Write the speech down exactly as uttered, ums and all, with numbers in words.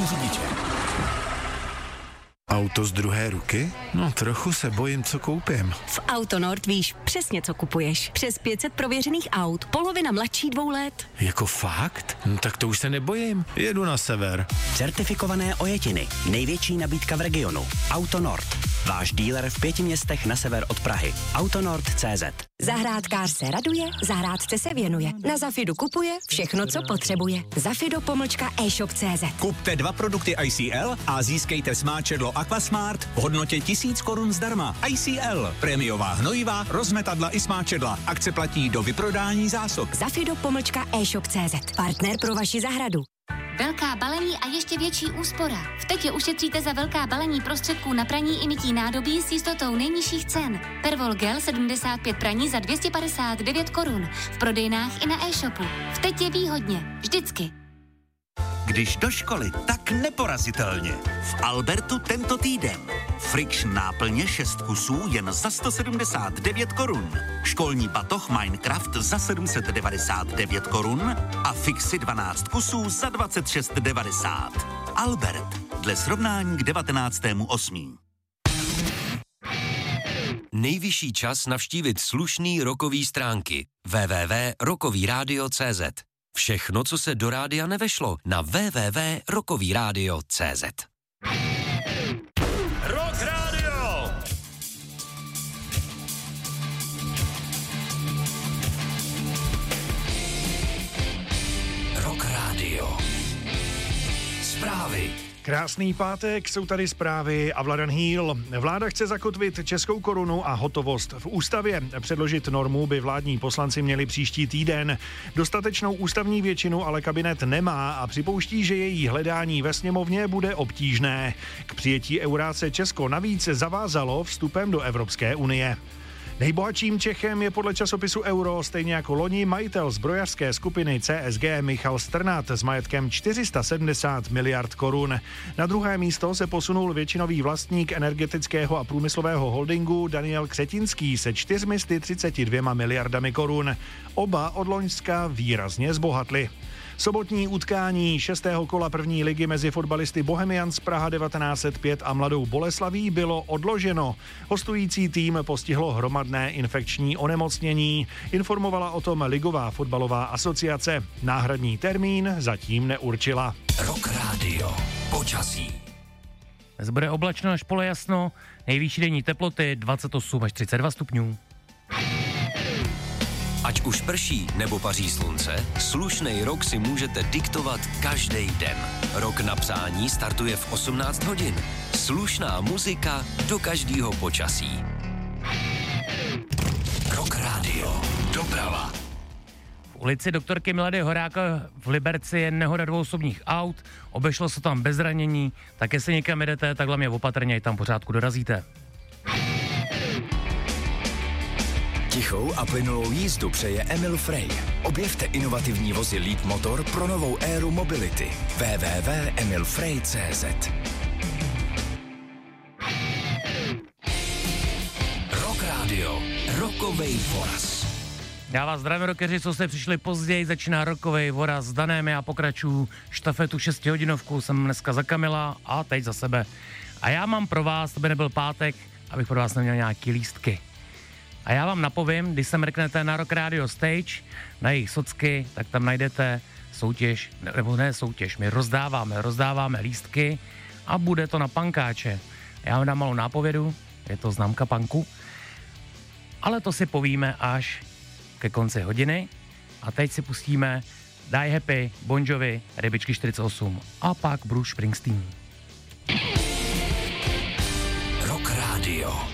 Vyzkoušení řidiče. Auto z druhé ruky? No, trochu se bojím, co koupím. V Autonord víš přesně, co kupuješ. Přes pět set prověřených aut, polovina mladší dvou let. Jako fakt? No, tak to už se nebojím. Jedu na sever. Certifikované ojetiny. Největší nabídka v regionu. Autonord. Váš díler v pěti městech na sever od Prahy. Autonord tečka cé zet. Zahrádkář se raduje, zahrádce se věnuje. Na Zafidu kupuje všechno, co potřebuje. Zafido pomlčka e-shop tečka cé zet. Kupte dva produkty I C L a získejte smáčedlo Aquasmart v hodnotě tisíc korun zdarma. I C L. Prémiová hnojiva, rozmetadla i smáčedla. Akce platí do vyprodání zásob. Zafido pomlčka e-shop tečka cé zet. Partner pro vaši zahradu. Velká balení a ještě větší úspora. V Tetě ušetříte za velká balení prostředků na praní i mytí nádobí s jistotou nejnižších cen. Pervol Gel sedmdesát pět praní za dvě stě padesát devět korun. V prodejnách i na e-shopu. V Tetě výhodně. Vždycky. Když do školy, tak neporazitelně. V Albertu tento týden. Friction náplně šest kusů jen za sto sedmdesát devět korun. Školní batoh Minecraft za sedm set devadesát devět korun a Fixy dvanáct kusů za dvacet šest devadesát. Albert, dle srovnání k devatenáctému osmého Nejvyšší čas navštívit slušný rokový stránky. w w w tečka rokový rádio tečka cé zet. Všechno, co se do rádia nevešlo, na w w w tečka rokový rádio tečka cé zet. Rock Radio! Rock Radio. Zprávy. Krásný pátek, jsou tady zprávy a Vladan Hýl. Vláda chce zakotvit českou korunu a hotovost v ústavě. Předložit normu by vládní poslanci měli příští týden. Dostatečnou ústavní většinu ale kabinet nemá a připouští, že její hledání ve sněmovně bude obtížné. K přijetí eura se Česko navíc zavázalo vstupem do Evropské unie. Nejbohatším Čechem je podle časopisu Euro, stejně jako loni, majitel zbrojařské skupiny C S G Michal Strnad s majetkem čtyři sta sedmdesát miliard korun. Na druhé místo se posunul většinový vlastník energetického a průmyslového holdingu Daniel Křetinský se čtyři sta třiceti dvěma miliardami korun. Oba od loňska výrazně zbohatli. Sobotní utkání šestého kola první ligy mezi fotbalisty Bohemians Praha devatenáct set pět a Mladou Boleslaví bylo odloženo. Hostující tým postihlo hromadné infekční onemocnění. Informovala o tom Ligová fotbalová asociace. Náhradní termín zatím neurčila. Rock Radio. Počasí. Dnes bude oblačno až polojasno, nejvyšší denní teploty dvacet osm až třicet dva stupňů. Ať už prší nebo paří slunce, slušnej rok si můžete diktovat každý den. Rok na přání startuje v osmnáct hodin. Slušná muzika do každého počasí. Rock Radio. Doprava. V ulici doktorky Milady Horáka v Liberci je nehoda dvou osobních aut, obešlo se tam bez zranění, tak jestli někam jedete, tak hlavně opatrně, i tam pořádku dorazíte. Tichou a plynulou jízdu přeje Emil Frey. Objevte inovativní vozy Leap Motor pro novou éru mobility. w w w tečka emil frey tečka cé zet. Rock Radio. Rokovej voraz. Já vás zdravím, rockeři, co jste přišli později, začíná rokovej voraz s Danem, já pokračuju štafetu šestihodinovku, jsem dneska za Kamila a teď za sebe. A já mám pro vás, to by nebyl pátek, abych pro vás neměl nějaký lístky. A já vám napovím, když se mrknete na Rock Radio Stage, na jejich socky, tak tam najdete soutěž, nebo ne soutěž, my rozdáváme, rozdáváme lístky a bude to na pankáče. Já vám dám malou nápovědu, je to známka punku, ale to si povíme až ke konci hodiny a teď si pustíme Die Happy, Bon Jovi, Rybičky čtyřicet osm a pak Bruce Springsteen. Rock Radio.